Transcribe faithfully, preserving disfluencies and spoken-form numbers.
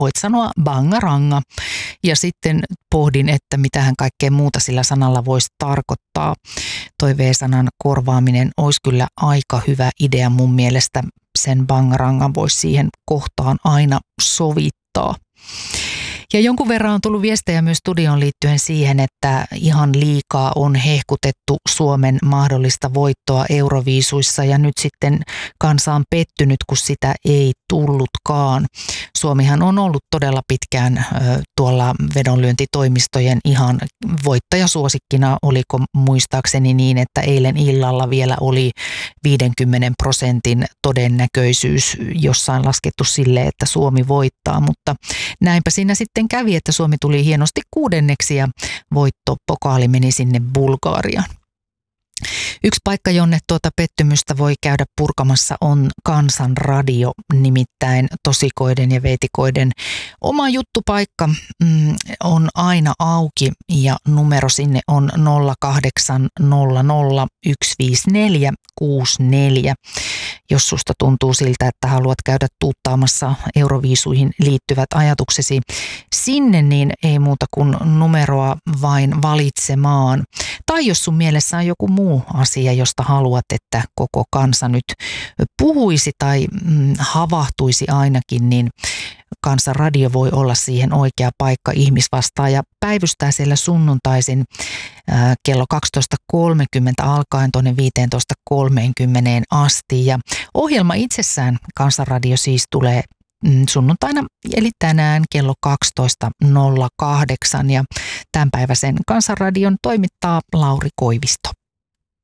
voit sanoa bangaranga. Ja sitten pohdin, että mitähän kaikkea muuta sillä sanalla voisi tarkoittaa. Toi V-sanan korvaaminen olisi kyllä aika hyvä idea mun mielestä. Sen bangarangan voisi siihen kohtaan aina sovittaa. Ja jonkun verran on tullut viestejä myös studioon liittyen siihen, että ihan liikaa on hehkutettu Suomen mahdollista voittoa Euroviisuissa ja nyt sitten kansa on pettynyt, kun sitä ei tullutkaan. Suomihan on ollut todella pitkään ö, tuolla vedonlyöntitoimistojen ihan voittajasuosikkina, oliko muistaakseni niin, että eilen illalla vielä oli viidenkymmenen prosentin todennäköisyys jossain laskettu sille, että Suomi voittaa, mutta näinpä siinä sitten kävi, että Suomi tuli hienosti kuudenneksi ja voittopokaali meni sinne Bulgariaan. Yksi paikka, jonne tuota pettymystä voi käydä purkamassa, on Kansanradio, nimittäin tosikoiden ja veitikoiden oma juttupaikka mm, on aina auki ja numero sinne on nolla kahdeksan nolla nolla yksi viisi neljä kuusi neljä. Jos susta tuntuu siltä, että haluat käydä tuuttaamassa Euroviisuihin liittyvät ajatuksesi sinne, niin ei muuta kuin numeroa vain valitsemaan. Tai jos sun mielessä on joku muu asia, josta haluat, että koko kansa nyt puhuisi tai mm, havahtuisi ainakin, niin Kansanradio voi olla siihen oikea paikka. Ihmisvastaaja päivystää siellä sunnuntaisin äh, kello kaksitoista kolmekymmentä alkaen tuonne viisitoista kolmekymmentä asti. Ja ohjelma itsessään, Kansanradio siis, tulee mm, sunnuntaina eli tänään kello kaksitoista nolla kahdeksan ja tämänpäiväisen Kansanradion toimittaa Lauri Koivisto.